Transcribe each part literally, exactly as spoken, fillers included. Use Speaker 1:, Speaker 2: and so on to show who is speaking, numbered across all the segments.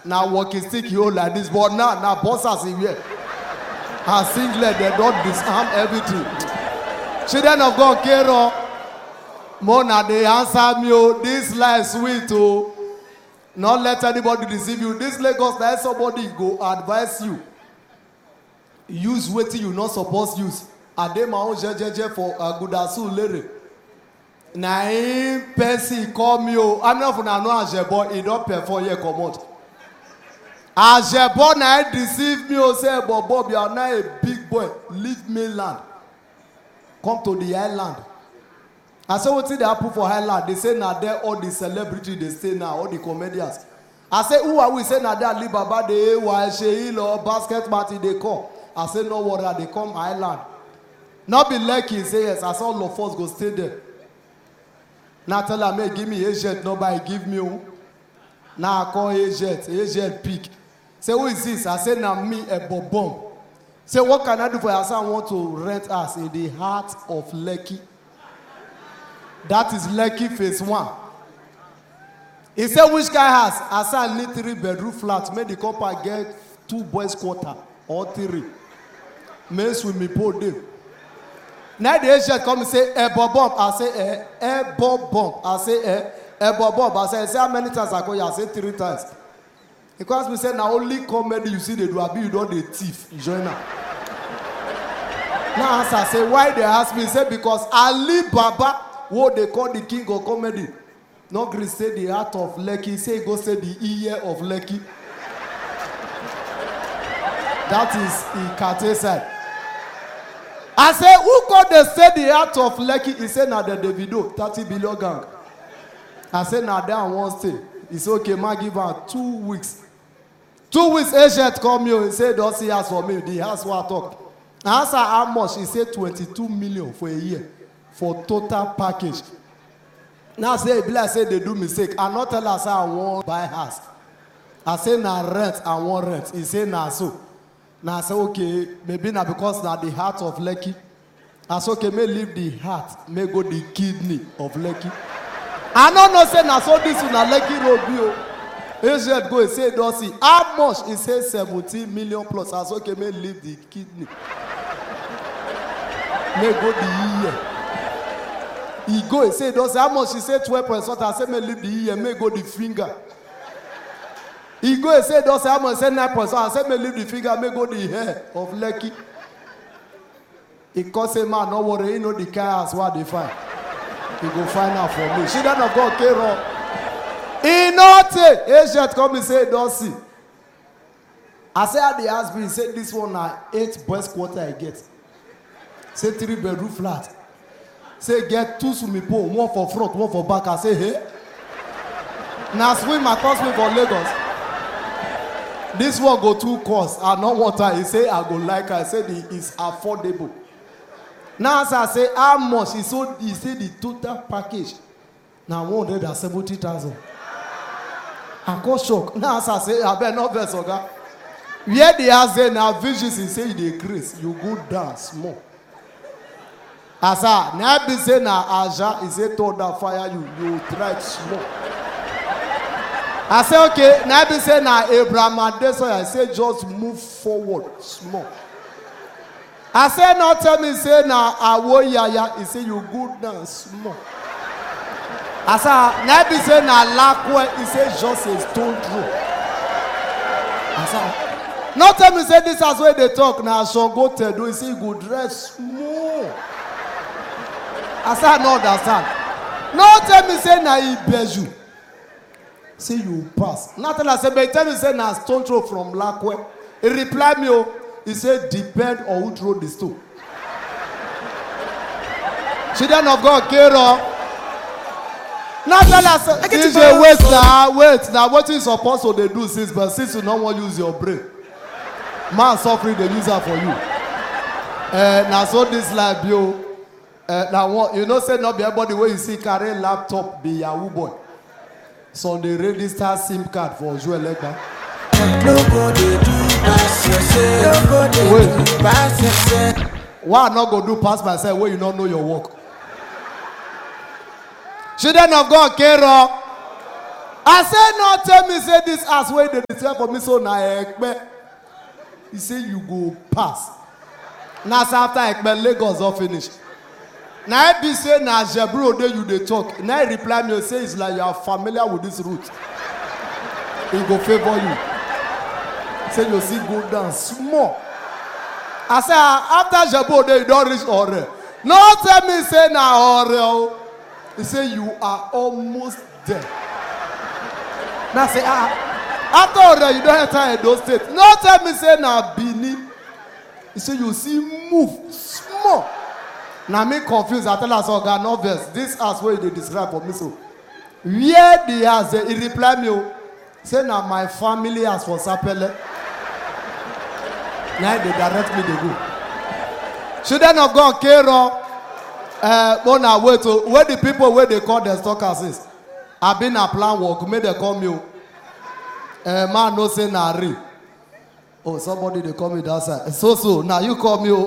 Speaker 1: Now walking stick you hold like this, but now now bosses in here. Her singlet, they don't disarm everything. Children of God, Kero, Mona, they answer me, oh, this life sweet, oh. Not let anybody deceive you. This Lagos, let somebody go advise you. Use what you not supposed to use. And they my own jejeje for a good asu lere. Na him person call me, oh. I'm not for no Ajebo, he don't perform here come out. Ajebo na deceive me, oh, say, but Bob, you are not a big boy. Leave mainland. Come to the island. I say what they happen for Highland. They say now there all the celebrities they stay now, all the comedians. I say who are we? Say now there Ali Baba they why Sheil or basket party they come. I say no worry, they come Highland. Not be lucky, say yes. I saw all of us go stay there. Now tell her, may give me agent, nobody give me one. Now I call agent, agent pick. Say who is this? I say now me a bobom. Say what can I do for you? I say I want to rent us in the heart of Lekki. That is Lekki phase one. He said, which guy has? I said, I need three bedroom flat. Make the couple get two boys quarter or three. May swimming pool them. Now the agent come and say, eh, bob bump. I say, eh, eh, bob bump. I say, eh, eh, bob bump. I say, say how many times I go? I say three times. Because we say, now only comedy you see they do, I be you don't the thief. Join now. Now answer, say, why they ask me? Say, because Ali Baba, what they call the king of comedy. Not Chris say the heart of Lekki. Say go say the ear of Lekki. That is Ikate side. I say who called they say the heart of Lekki? He said now the Davido thirty billion gang. I said now there one stay. He said okay, man give her two weeks. Two weeks agent come here. He said don't see house for me. The house what I talk. I asked her how much. He said twenty-two million for a year. For total package. Now say, if I say they do mistake, I not tell us I want buy house. I say na rent, I want rent. He say na so. Now I say okay, maybe not because na the heart of Lekki. I say okay, may leave the heart, may go the kidney of Lekki. I don't know say na so this na Lekki road bio. Agent go say don't see how much. He say seventeen million plus. I say okay, may leave the kidney. May go the ear. He go, he say, does how much? He say twelve point something. I say, may leave the ear, may go the finger. He go, he say, does how much? He say nine point something. I say, may leave the finger, may go the hair of Lekki. He call say, man, no worry, you know the car as what they find. He go find out for me. She don't have got care on. He not take. Agent come and say, don't see. I say, how they ask me, he say, this one na eight boys quarter I get. Say three bedroom flat. Say get two swimming pool, one for front, one for back. I say, hey. Now swim across me for Lagos. This one go two cost. I know water. He say I go like. I say the is affordable. Now as I say how much? He so he say the total package. Now one hundred and seventy thousand. I got shock. Now as I say I better not vex oga. Where they ask say now visions he say they grace. You go down small. Asa, na be say na aja, he say told that fire you, you try small. I say okay, na be say na Abraham Adesoya, I say just move forward small. I say no tell me say na Awoyaya, he say you go down small. I say na be say na Lakwe, he say just a stone throw. I say no tell me say this as where they talk na Songo Tedo, he say you go dress small. I say I no understand. No tell me say na Ibeju. Say you pass. Nothing I say, but tell me say na stone throw from Lakwe. He reply me, oh, he said depend on who throw the stone. Children of God, Kero. Nothing I say. D J wait now, wait now. What you supposed to they do since, but since you don't want to use your brain, man suffering they use that for you. Uh, now so this life, yo. Uh, now, you know, say not be everybody where you see carry laptop be Yahoo boy. So they register SIM card for Joel Legba. Nobody do pass yourself. Nobody do pass yourself. Why not go do pass myself where you don't know your work? Children of God, Kero. I say no tell me say this as way they describe for me so na ekpe. He say you go pass. Now after ekpe Lagos all finish. Now I be say na Jebru Ode you dey talk. Now I reply me say it's like you are familiar with this route. He go favor you. Say you see go down small. I say after Jebru Ode you don't reach Ore. No tell me say na Ore. He say you are almost there. Now say ah, after Ore you don't enter Edo State. No tell me say na Bini. He say you see move small. Now me confused. I tell us oh God no verse. This as what they describe for me so. Where the house? He reply me. Say now my family has for Sapele. Now they direct me to go. Children of God, Kero. Uh, Mona wait to where the people where they call the stalkers is. I've been a plan work. May they call me. Uh, man no say nari. Oh, somebody they call me that side. So so now you call me.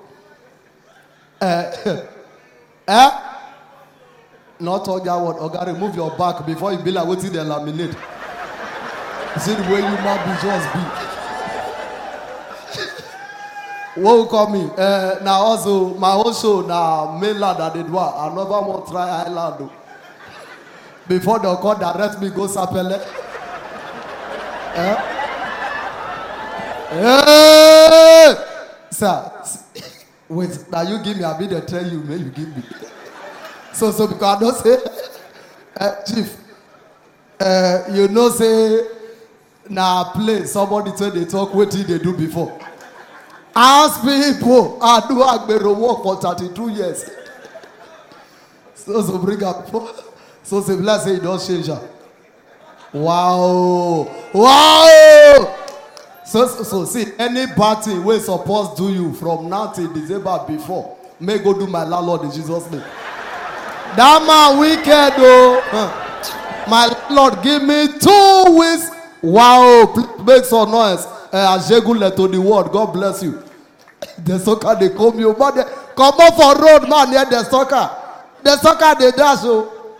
Speaker 1: Uh, eh? Not all that word. Okay, remove your back before you be like waiting they laminate. See the way you might be just be. What will call me? Uh, now also my own show now mainland I did what? I never want to try island. Before they call direct me go Sapele. Eh? Hey! Sir, wait, now you give me, I'll be there tell you, man, you give me. So, so because I don't say, uh, Chief, uh, you know, say, now play, somebody tell they talk, what did they do before? Ask people, I do Agbero work for thirty-two years. So, so bring up, so say, let's say, you don't change her. Wow, wow! So, so, so see, any bad thing we supposed do you from now till December before, may go do my landlord in Jesus' name. That man wicked though. Huh. My landlord give me two weeks. Wow, please make some noise. Uh, Ajegule to the world. God bless you. The soccer they come you, but they come up for road man near the soccer. The soccer they dash so.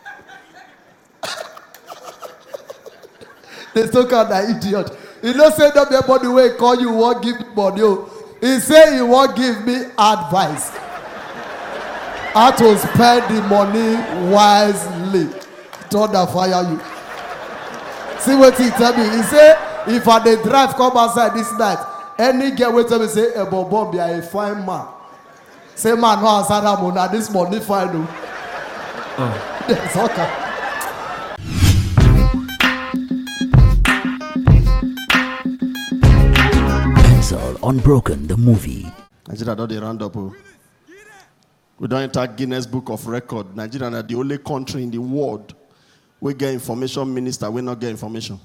Speaker 1: The soccer that idiot. He don't say that everybody will call you won't give me money. He say he won't give me advice. How to spend the money wisely. Don't fire you. See what he tell me. He say if I dey drive come outside this night, any girl will tell me say a bobo be a fine man. Say man no answer that money. This money fine though. Oh. That's okay.
Speaker 2: Unbroken, the movie.
Speaker 3: Nigeria don't they round up. Oh. We don't enter Guinness Book of Record. Nigeria is the only country in the world we get information minister, we not get information.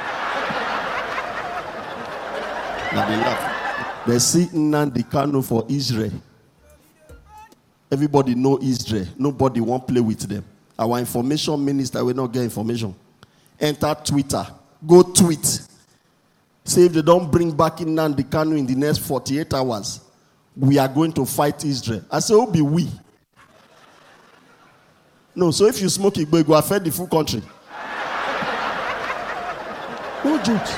Speaker 3: Now they laugh. They see Nnamdi Kanu for Israel. Everybody know Israel. Nobody won't play with them. Our information minister, we not get information. Enter Twitter. Go tweet. Say if they don't bring back in Nnamdi Kanu in the next forty-eight hours, we are going to fight Israel. I say, who be we? No, so if you smoke it, you go affect the full country. No jokes.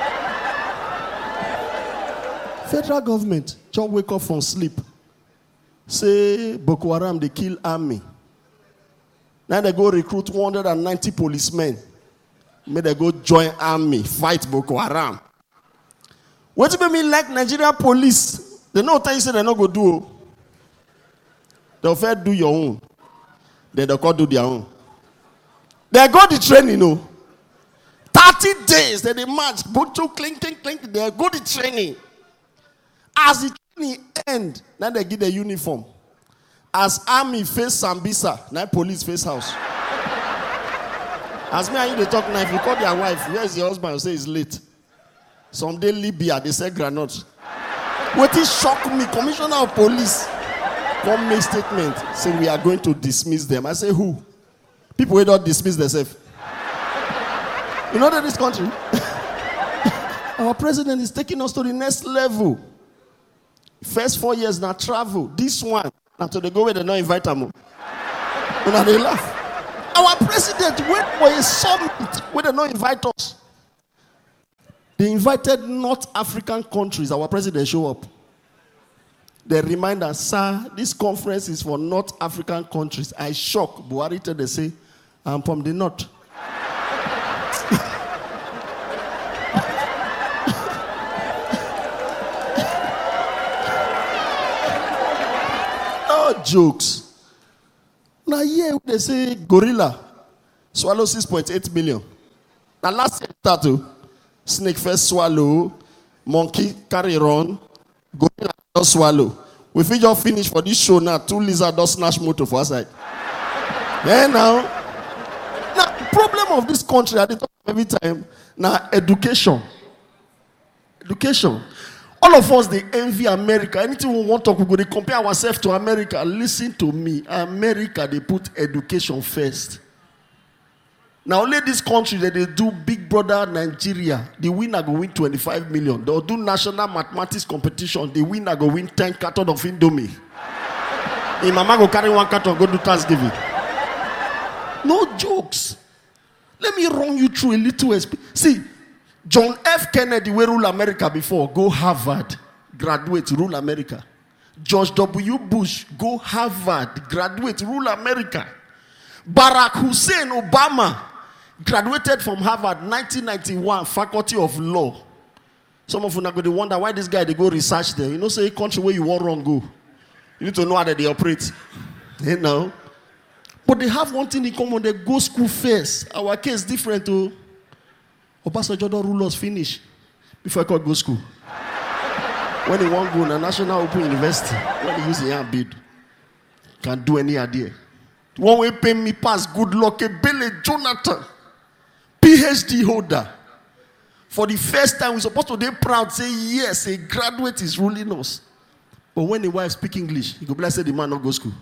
Speaker 3: Federal government just wake up from sleep. Say Boko Haram, they kill army. Now they go recruit one hundred ninety policemen. May they go join army, fight Boko Haram. What do you mean like Nigeria police? They know what you say they're not going to do. They'll first do your own. Then they'll go do their own. They go the training, you know. thirty days, then they march. Go to clink, clink, clink. They go the training. As the training end, now they give the uniform. As army face Sambisa, now police face house. As me and you, they talk now. If you call their wife, where's your husband? You say he's late. Someday Libya, they say granite. What is shock me? Commissioner of police come make statement. Say we are going to dismiss them. I say who? People will not dismiss themselves. You know that this country, our president is taking us to the next level. First four years now travel. This one, after they go where they not invite them. Now they laugh. Our president went for a summit where they don't invite us. They invited North African countries. Our president show up. They remind us, sir, this conference is for North African countries. I shock. Buhari tell they say, I'm from the north. No jokes. Now here they say gorilla swallow six point eight million. Now last year tattoo, snake first swallow, monkey carry run, gorilla just swallow. We fit just finish for this show now. Two lizards just snatch motor for outside. Yeah now. Now the problem of this country I dey talk every time now education. Education. All of us, they envy America. Anything we want to talk, we go, they compare ourselves to America. Listen to me. America, they put education first. Now, only this country that they do Big Brother Nigeria, the winner go win twenty-five million. They'll do national mathematics competition. The winner go win ten cartons of Indomie. Hey, mama go carry one carton, go do Thanksgiving. No jokes. Let me run you through a little experience. See, John F. Kennedy, we rule America before, go Harvard, graduate, rule America. George W. Bush, go Harvard, graduate, rule America. Barack Hussein Obama, graduated from Harvard, nineteen ninety-one, Faculty of Law. Some of you are going to wonder why this guy, they go research there. You know, say country where you want wrong go. You need to know how they operate. You know. But they have one thing in common, they go school first. Our case is different too. Obasanjo don't rule us finish before I could go school. When he want go to National Open University, when he use the hand bid, can't do any idea. One way pay me pass, good luck, a Billy Jonathan, P H D holder. For the first time, we're supposed to be proud, say yes, a graduate is ruling us. But when the wife speak English, he go bless the man not go school.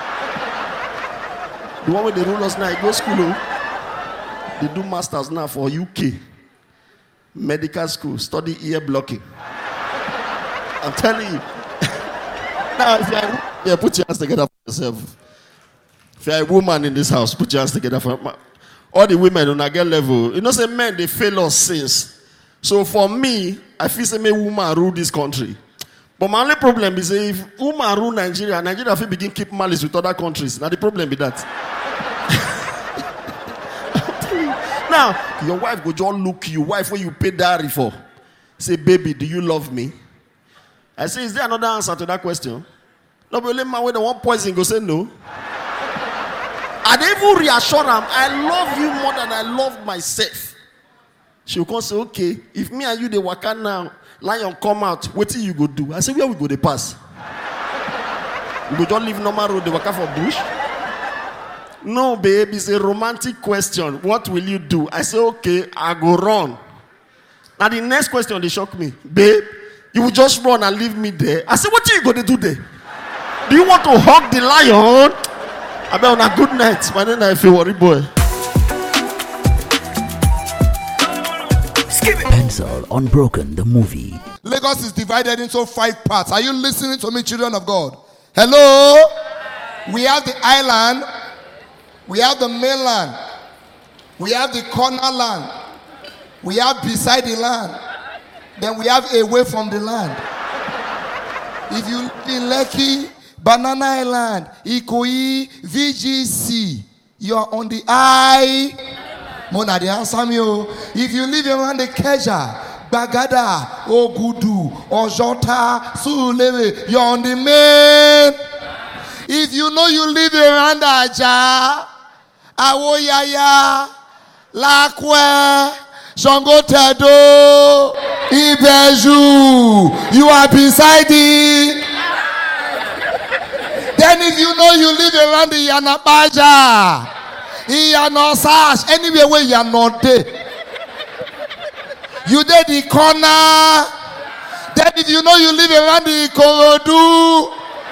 Speaker 3: The one where they rule us now, he go school. Oh. They do masters now for U K. Medical school, study ear blocking. I'm telling you. Now, if you're, yeah, put your hands together for yourself. If you're a woman in this house, put your hands together for all the women on a girl level. You know, say men, they fail us since. So for me, I feel say me woman rule this country. But my only problem is if woman rule Nigeria, Nigeria will begin keep malice with other countries. Now the problem be that. Now, your wife go just look you, wife where you pay dowry for. Say, baby, do you love me? I say, is there another answer to that question? No, but only man when they want poison go say no. I don't even reassure them, I love you more than I love myself. She will come say, okay, if me and you they work out now, lion come out, what till you go do? I say, where we go they pass? We go just leave normal road, they work out for bush. No, babe, it's a romantic question. What will you do? I say, okay, I go run. Now the next question, they shock me. Babe, you will just run and leave me there. I say, what are you going to do there? Do you want to hug the lion? I bet on a good night. My name is worry boy.
Speaker 2: Skip it. Answer Unbroken, the movie.
Speaker 1: Lagos is divided into five parts. Are you listening to me, children of God? Hello? We have the island. We have the mainland. We have the corner land. We have beside the land. Then we have away from the land. If you live in Lekki, Banana Island, Ikoyi, V G C, you are on the I. Mona, they answer me. If you live around the Keja, Bagada, Ogudu, Ojota, Sulele, you're on the main. If you know you live around Aja, Awoyaya, Lakwe, Songotedo, Ibeju, you are beside it. Then if you know you live around the Yanabaja, Yanosash, anywhere where you are not there, you did the corner. Then if you know you live around the Ikorodu,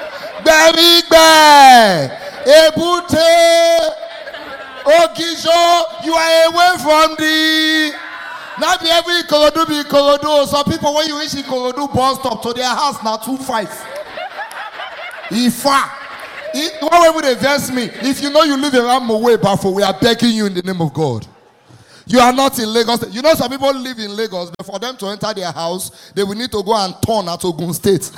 Speaker 1: Berigbe, Ebute, Ogijo, you are away from the. Not be every Ikorodu be Ikorodu. Some people when you reach Ikorodu bus stop to their house now two five. Ifa,
Speaker 4: Why would they verse me? If you know you live around Mowe, Bafo, we are begging you in the name of God. You are not in Lagos. You know some people live in Lagos, but for them to enter their house, they will need to go and turn at Ogun State.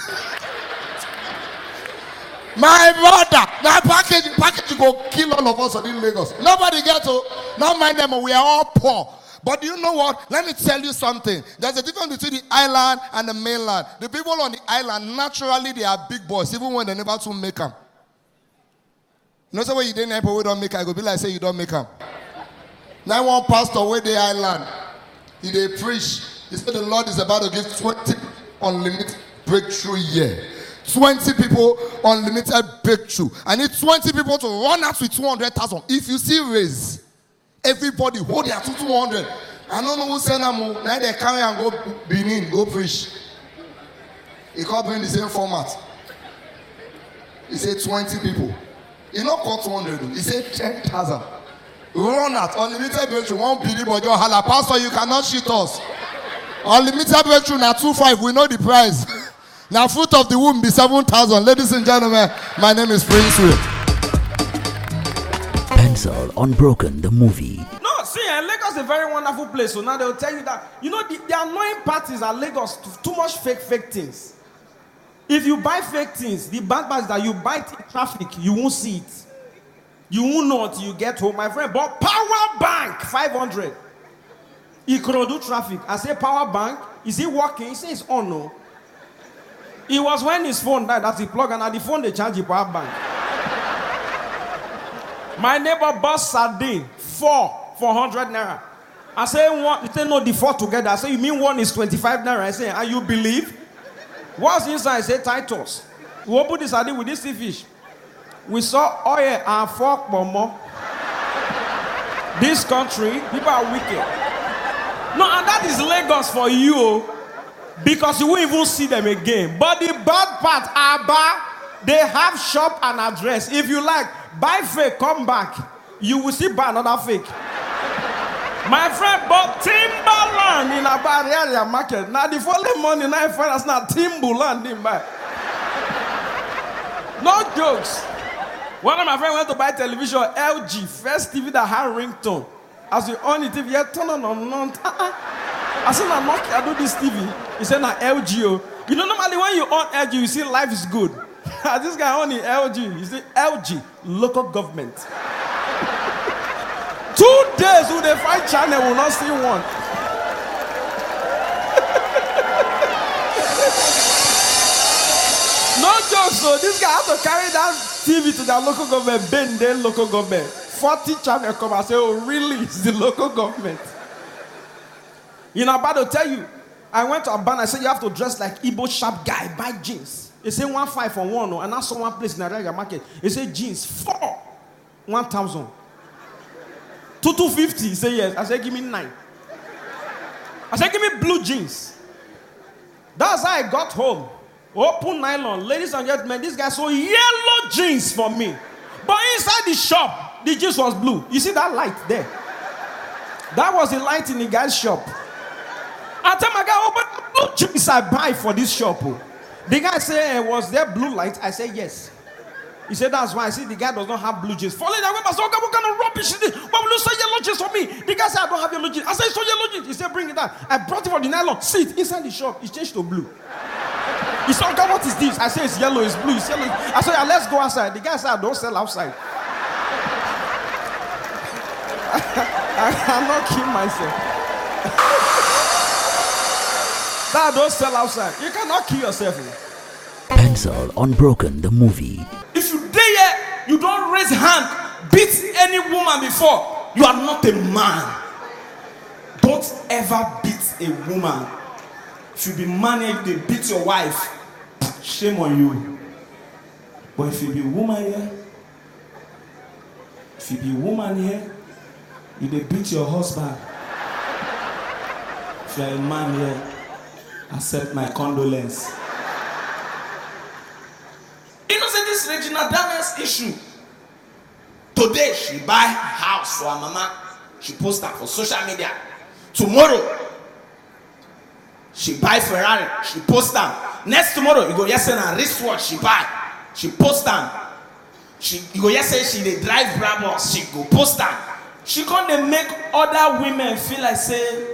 Speaker 4: My brother, now package, package go kill all of us in Lagos. Nobody gets to, not mind them, we are all poor. But you know what? Let me tell you something. There's a difference between the island and the mainland. The people on the island, naturally, they are big boys, even when they never to make them. You know, so when you didn't people, we don't make them, I go be like, say you don't make them. Now one pastor where the island, he they preach. He said the Lord is about to give twenty unlimited breakthrough year. twenty people unlimited breakthrough. I need twenty people to run out with two hundred thousand. If you see raise, everybody hold their two hundred. I don't know who send them. Now they carry and go Benin, go preach. He can't bring the same format. He said twenty people. He not call two hundred. He said ten thousand. Run out. Unlimited breakthrough. One billion, but your hala. Pastor, you cannot cheat us. Unlimited breakthrough now two five. We know the price. Now fruit of the womb be seven thousand. Ladies and gentlemen, my name is Prince Will.
Speaker 2: Pencil Unbroken, the movie.
Speaker 5: No, see, and Lagos is a very wonderful place. So now they'll tell you that, you know, the, the annoying part is at Lagos, too much fake, fake things. If you buy fake things, the bad part is that you buy it in traffic, you won't see it. You won't know until you get home. My friend bought power bank, five hundred. He could do traffic. I say, power bank, is it working? He says, oh no. It was when his phone died that he plugged, and at the phone they charge the power bank. My neighbor bought sardine, four, four hundred naira. I say, one, he said, no, the four together. I say, you mean one is twenty-five naira? I say, and you believe? What's inside? I say, Titus. We opened the sardine with this sea fish. We saw oil and fork more. This country, people are wicked. No, and that is Lagos for you, because you won't even see them again. But the bad part, Abba, they have shop and address. If you like, buy fake, come back. You will see buy another fake. My friend bought Timberland in Abba area market. Now the following morning, I find us now Timberland in buy. No jokes. One of my friends went to buy television, L G, first T V that had ringtone. As you on the T V, yeah, turn on on on. I said, "I'm not. I do this T V." He said, "Na L G." Oh. You know, normally when you on L G, you see life is good. This guy on the L G, you see L G, local government. Two days with the fight channel will not see one. No jokes, so this guy had to carry that T V to the local government, bend their local government. forty channel come and say, oh, really? It's the local government. You know, I'm about to tell you, I went to Abana, I said, you have to dress like Igbo sharp guy, buy jeans. They say one five for one, and I saw one place in the Ariaga market. They say jeans, four, one thousand. Two, two fifty. He said, yes. I said, give me nine. I said, give me blue jeans. That's how I got home. Open nylon. Ladies and gentlemen, this guy saw yellow jeans for me. But inside the shop, the jeans was blue. You see that light there? That was the light in the guy's shop. I tell my guy, open the blue jeans I buy for this shop. The guy said, was there blue light? I said, yes. He said, that's why. I see the guy does not have blue jeans. Falling away, I said, okay, what kind of rubbish is this? Why will you say yellow jeans for me? The guy said, I don't have yellow jeans. I said, so yellow jeans. He said, bring it out. I brought it for the nylon. See it inside the shop. It's changed to blue. He said, okay, what is this? I said, it's yellow, it's blue, it's yellow. I said, yeah, let's go outside. The guy said, I don't sell outside. I cannot kill myself. That don't sell outside. You cannot kill yourself.
Speaker 2: Pencil Unbroken, the movie.
Speaker 5: If you dare here, you don't raise hand, beat any woman before, you are not a man. Don't ever beat a woman. If you be man and they beat your wife, shame on you. But if you be woman here, if you be woman here, you they beat your husband. If you are a man here, accept my condolence. You know, say this Regina Daniels issue. Today she buy house for her mama. She post that for social media. Tomorrow she buy Ferrari. She post that. Next tomorrow you go yes and a wristwatch she buy. She post that. she you go hear say she dey drive brabus, she go post am. She come dey make other women feel like say